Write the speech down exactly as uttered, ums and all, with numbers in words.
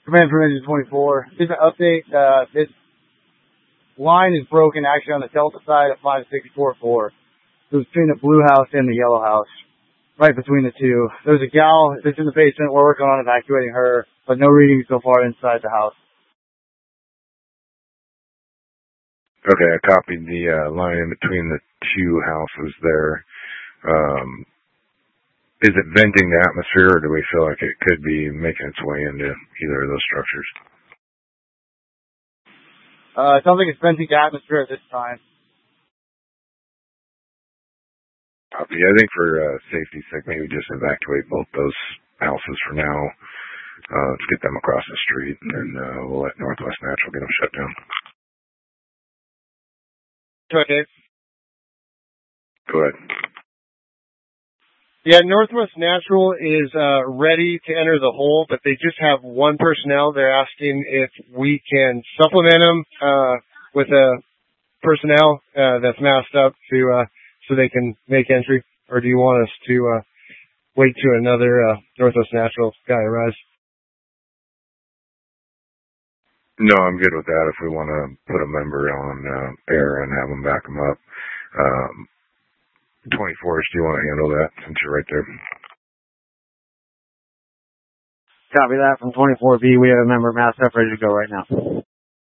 Command from Engine twenty-four. Just an update. Uh, this line is broken actually on the Delta side of five six four four. So it's between the blue house and the yellow house. Right between the two. There's a gal that's in the basement. We're working on evacuating her, but no readings so far inside the house. Okay, I copied the uh, line in between the two houses there. Um, is it venting the atmosphere, or do we feel like it could be making its way into either of those structures? Uh, it sounds like it's venting the atmosphere at this time. Copy. I think for uh, safety's sake, maybe just evacuate both those houses for now. Uh, let's get them across the street, and uh, we'll let Northwest Natural get them shut down. Okay. Go ahead. Yeah, Northwest Natural is uh, ready to enter the hole, but they just have one personnel. They're asking if we can supplement them uh, with a personnel uh, that's masked up to uh, so they can make entry, or do you want us to uh, wait to another uh, Northwest Natural guy arrives? No, I'm good with that. If we want to put a member on uh, air and have them back them up. Um, twenty-fours, do you want to handle that since you're right there? Copy that from twenty-four B. We have a member masked up ready to go right now.